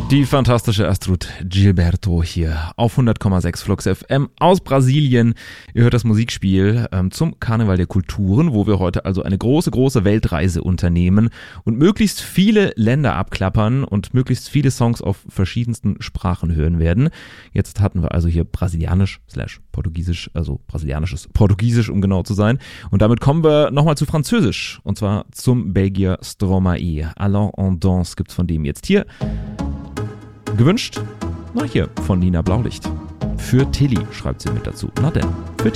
Die fantastische Astrud Gilberto hier auf 100,6 Flux FM aus Brasilien. Ihr hört das Musikspiel zum Karneval der Kulturen, wo wir heute also eine große Weltreise unternehmen und möglichst viele Länder abklappern und möglichst viele Songs auf verschiedensten Sprachen hören werden. Jetzt hatten wir also hier Brasilianisch/Portugiesisch, also brasilianisches Portugiesisch, um genau zu sein. Und damit kommen wir nochmal zu Französisch und zwar zum Belgier Stromae. Alors on danse gibt's von dem jetzt hier. Gewünscht? Na hier, von Nina Blaulicht. Für Tilly schreibt sie mit dazu. Na denn, für